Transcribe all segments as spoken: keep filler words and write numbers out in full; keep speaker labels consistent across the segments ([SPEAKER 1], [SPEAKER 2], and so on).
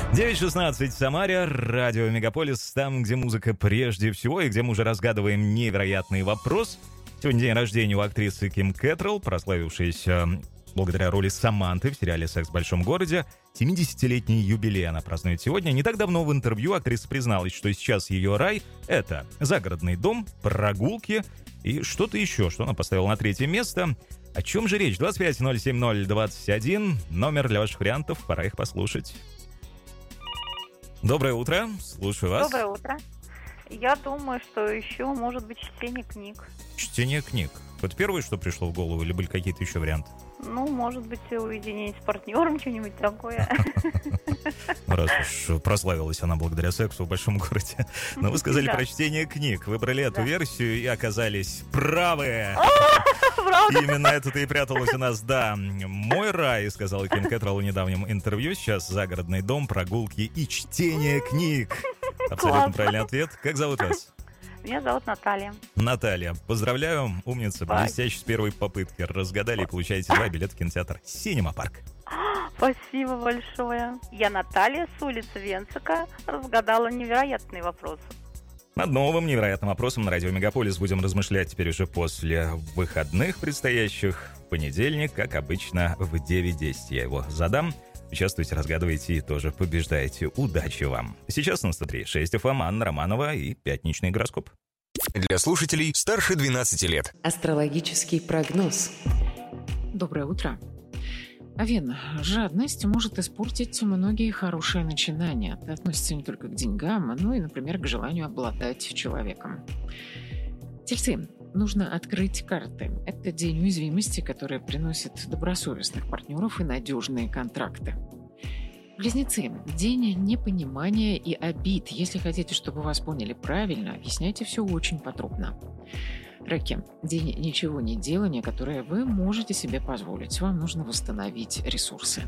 [SPEAKER 1] девять шестнадцать в Самаре, радио Мегаполис, там, где музыка прежде всего, и где мы уже разгадываем невероятный вопрос. Сегодня день рождения у актрисы Ким Кэтрелл, прославившейся благодаря роли Саманты в сериале «Секс в большом городе». семидесятилетний юбилей она празднует сегодня. Не так давно в интервью актриса призналась, что сейчас ее рай — это загородный дом, прогулки и что-то еще, что она поставила на третье место. О чем же речь? двадцать пять ноль семь ноль двадцать один, номер для ваших вариантов, пора их послушать. Доброе утро, слушаю вас.
[SPEAKER 2] Доброе утро. Я думаю, что еще может быть чтение книг.
[SPEAKER 1] Чтение книг. Вот первое, что пришло в голову, или были какие-то еще варианты?
[SPEAKER 2] Ну, может быть, уединение с партнером, что-нибудь такое.
[SPEAKER 1] Раз уж прославилась она благодаря сексу в большом городе. Но вы сказали про чтение книг. Выбрали эту версию и оказались правы. Именно это-то и пряталось у нас, да. Мой рай, сказала Ким Кэтрелл в недавнем интервью. Сейчас загородный дом, прогулки и чтение книг. Абсолютно правильный ответ. Как зовут вас?
[SPEAKER 2] Меня зовут Наталья.
[SPEAKER 1] Наталья, поздравляю, умница, блестяще с первой попытки. Разгадали и получаете два билета в кинотеатр «Синема Парк».
[SPEAKER 2] Спасибо большое. Я Наталья с улицы Венцика разгадала невероятный вопрос.
[SPEAKER 1] Над новым невероятным вопросом на радио Мегаполис будем размышлять теперь уже после выходных предстоящих. В понедельник, как обычно, в девять десять я его задам. Участвуйте, разгадывайте и тоже побеждаете. Удачи вам! Сейчас на сто три шесть эф эм, Анна Романова и пятничный гороскоп.
[SPEAKER 3] Для слушателей старше двенадцати лет.
[SPEAKER 4] Астрологический прогноз.
[SPEAKER 5] Доброе утро. Овен, жадность может испортить многие хорошие начинания. Это относится не только к деньгам, но и, например, к желанию обладать человеком. Тельцы, нужно открыть карты. Это день уязвимости, который приносит добросовестных партнеров и надежные контракты. Близнецы, день непонимания и обид. Если хотите, чтобы вас поняли правильно, объясняйте все очень подробно. Раки, день ничего не делания, которое вы можете себе позволить. Вам нужно восстановить ресурсы.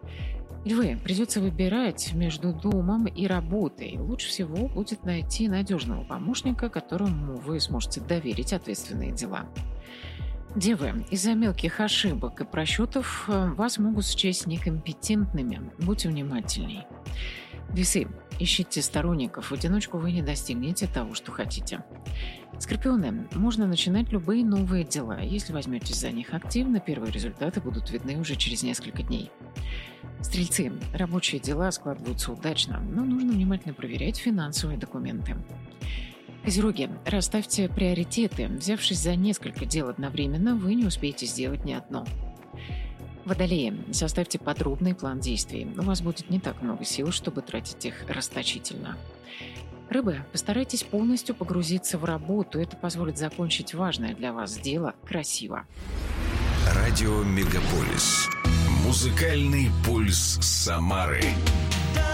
[SPEAKER 5] Львы, придется выбирать между домом и работой. Лучше всего будет найти надежного помощника, которому вы сможете доверить ответственные дела. Девы, из-за мелких ошибок и просчетов вас могут счесть некомпетентными. Будьте внимательней. Весы, ищите сторонников. В одиночку вы не достигнете того, что хотите. Скорпионы, можно начинать любые новые дела. Если возьметесь за них активно, первые результаты будут видны уже через несколько дней. Стрельцы, рабочие дела складываются удачно, но нужно внимательно проверять финансовые документы. Козероги, расставьте приоритеты. Взявшись за несколько дел одновременно, вы не успеете сделать ни одно. Водолеи, составьте подробный план действий. У вас будет не так много сил, чтобы тратить их расточительно. Рыбы, постарайтесь полностью погрузиться в работу. Это позволит закончить важное для вас дело красиво.
[SPEAKER 3] Радио Мегаполис. Музыкальный пульс Самары.